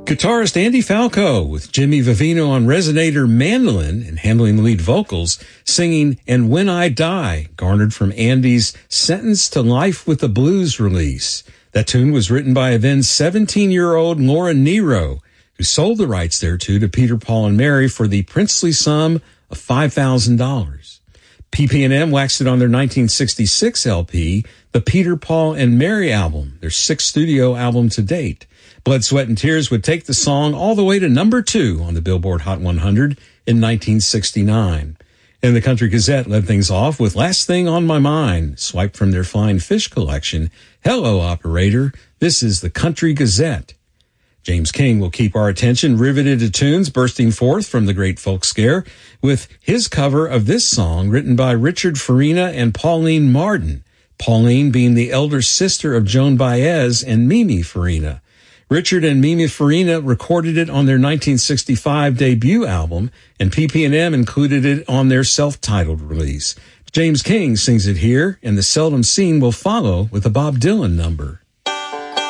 Guitarist Andy Falco with Jimmy Vivino on resonator mandolin and handling the lead vocals, singing And When I Die, garnered from Andy's Sentenced to Life with the Blues release. That tune was written by then 17-year-old Laura Nero, who sold the rights thereto to Peter, Paul, and Mary for the princely sum of $5,000. PP&M waxed it on their 1966 LP, the Peter, Paul, and Mary album, their sixth studio album to date. Blood, Sweat, and Tears would take the song all the way to number 2 on the Billboard Hot 100 in 1969. And the Country Gazette led things off with Last Thing on My Mind, swiped from their Flying Fish collection. Hello, operator. This is the Country Gazette. James King will keep our attention riveted to tunes bursting forth from the great folk scare with his cover of this song written by Richard Farina and Pauline Martin, Pauline being the elder sister of Joan Baez and Mimi Farina. Richard and Mimi Farina recorded it on their 1965 debut album, and PP&M included it on their self-titled release. James King sings it here, and The Seldom Scene will follow with a Bob Dylan number.